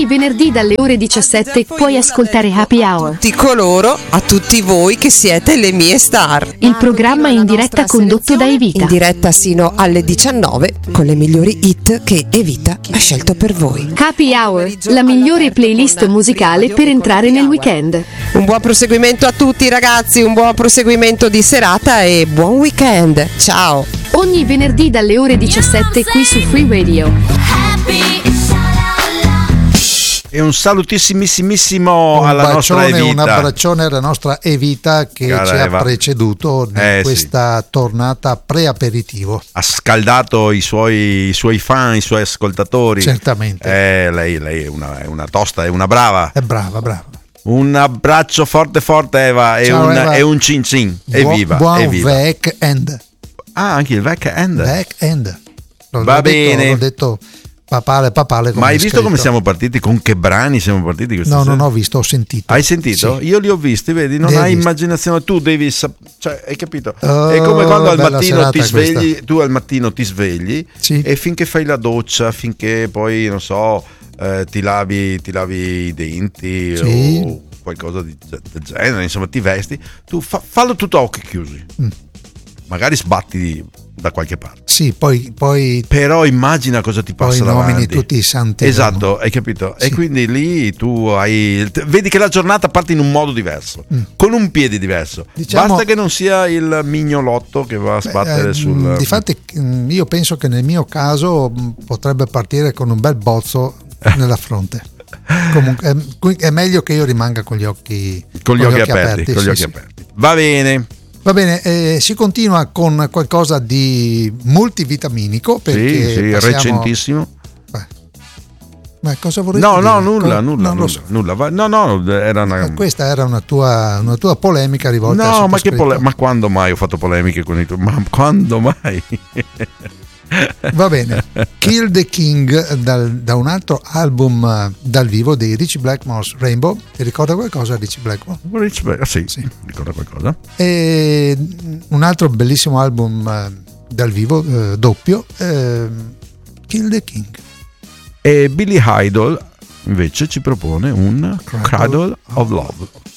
venerdì dalle ore 17 puoi ascoltare Happy Hour. Tutti coloro, a tutti voi che siete le mie star. Il programma in diretta condotto da Evita. In diretta sino alle 19 con le migliori hit che Evita ha scelto per voi. Happy Hour, la migliore playlist musicale per entrare nel weekend. Un buon proseguimento a tutti ragazzi, un buon proseguimento di serata e buon weekend. Ciao. Ogni venerdì dalle ore 17 qui su Free Radio. E un salutissimissimo alla nostra Evita. Un abbraccione alla nostra Evita che Cara ci Eva. ha preceduto in questa tornata pre-aperitivo. Ha scaldato i suoi fan, i suoi ascoltatori. Certamente. Lei è una tosta, è una brava. È brava. Un abbraccio forte Eva. Ciao, Eva. E un cin cin. Evviva. Buon evviva. weekend. Ah, anche il weekend. Va bene. L'ho detto papale. Ma hai visto come siamo partiti? Con che brani siamo partiti questa sera? Non ho visto, ho sentito. Hai sentito? Sì. Io li ho visti, vedi? Non hai immaginazione, tu devi cioè, hai capito? È come quando al mattino ti svegli, questa. tu al mattino ti svegli e finché fai la doccia, finché poi non so, ti lavi i denti o qualcosa del genere, insomma, ti vesti, tu fallo tutto a occhi chiusi. Magari sbatti da qualche parte. Sì, poi però immagina cosa ti passa davanti. Nomini tutti i santi. Esatto, hai capito? Sì. E quindi lì tu vedi che la giornata parte in un modo diverso, con un piede diverso. Diciamo, basta che non sia il mignolotto che va a sbattere sul. Difatti, io penso che nel mio caso potrebbe partire con un bel bozzo nella fronte. Comunque è meglio che io rimanga con gli occhi aperti. Con gli occhi aperti. Va bene, si continua con qualcosa di multivitaminico perché sì, recentissimo. Ma cosa vorresti dire? Nulla. Era una... Questa era una tua polemica rivolta a ma ma quando mai ho fatto polemiche con i tuoi? Ma quando mai? Va bene. Kill the King da un altro album dal vivo dei Ritchie Blackmore's Rainbow. Ti ricorda qualcosa Ritchie Blackmore? Sì, ricorda qualcosa. E un altro bellissimo album dal vivo doppio, Kill the King. E Billy Idol invece ci propone un Cradle of Love.